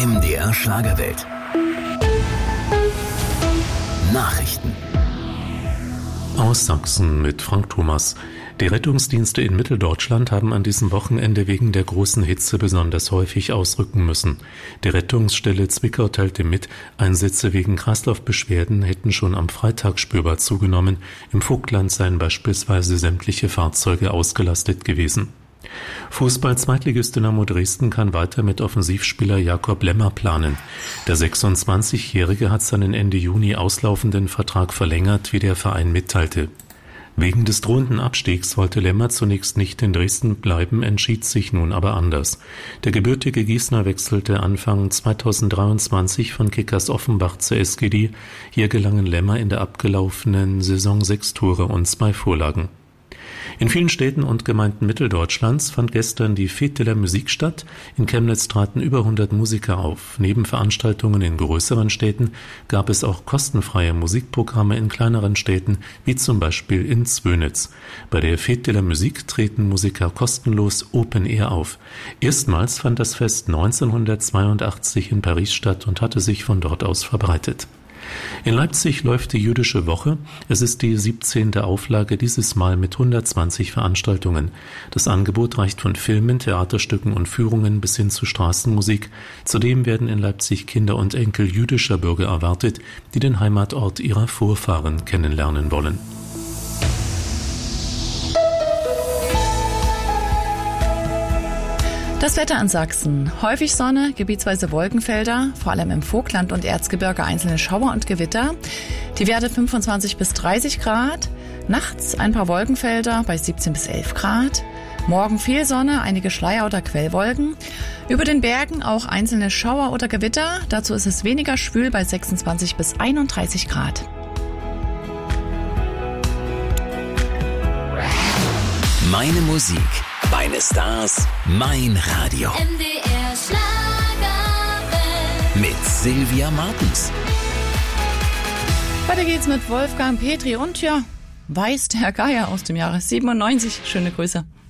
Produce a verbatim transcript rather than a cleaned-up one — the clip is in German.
M D R Schlagerwelt. Nachrichten. Aus Sachsen mit Frank Thomas. Die Rettungsdienste in Mitteldeutschland haben an diesem Wochenende wegen der großen Hitze besonders häufig ausrücken müssen. Die Rettungsstelle Zwickau teilte mit, Einsätze wegen Kreislaufbeschwerden hätten schon am Freitag spürbar zugenommen. Im Vogtland seien beispielsweise sämtliche Fahrzeuge ausgelastet gewesen. Fußball-Zweitligist Dynamo Dresden kann weiter mit Offensivspieler Jakob Lemmer planen. Der sechsundzwanzigjährige hat seinen Ende Juni auslaufenden Vertrag verlängert, wie der Verein mitteilte. Wegen des drohenden Abstiegs wollte Lemmer zunächst nicht in Dresden bleiben, entschied sich nun aber anders. Der gebürtige Gießener wechselte Anfang zweitausenddreiundzwanzig von Kickers Offenbach zur S G D. Hier gelangen Lemmer in der abgelaufenen Saison sechs Tore und zwei Vorlagen. In vielen Städten und Gemeinden Mitteldeutschlands fand gestern die Fête de la Musique statt. In Chemnitz traten über hundert Musiker auf. Neben Veranstaltungen in größeren Städten gab es auch kostenfreie Musikprogramme in kleineren Städten, wie zum Beispiel in Zwönitz. Bei der Fête de la Musique treten Musiker kostenlos Open Air auf. Erstmals fand das Fest neunzehnhundertzweiundachtzig in Paris statt und hatte sich von dort aus verbreitet. In Leipzig läuft die Jüdische Woche. Es ist die siebzehnte Auflage, dieses Mal mit hundertzwanzig Veranstaltungen. Das Angebot reicht von Filmen, Theaterstücken und Führungen bis hin zu Straßenmusik. Zudem werden in Leipzig Kinder und Enkel jüdischer Bürger erwartet, die den Heimatort ihrer Vorfahren kennenlernen wollen. Das Wetter in Sachsen. Häufig Sonne, gebietsweise Wolkenfelder, vor allem im Vogtland und Erzgebirge einzelne Schauer und Gewitter. Die Werte fünfundzwanzig bis dreißig Grad. Nachts ein paar Wolkenfelder bei siebzehn bis elf Grad. Morgen viel Sonne, einige Schleier- oder Quellwolken. Über den Bergen auch einzelne Schauer oder Gewitter. Dazu ist es weniger schwül bei sechsundzwanzig bis einunddreißig Grad. Meine Musik, meine Stars, mein Radio. M D R Schlagerwelt. Mit Sylvia Martens. Weiter geht's mit Wolfgang Petri und ja, Weiß der Geier aus dem Jahre siebenundneunzig. Schöne Grüße.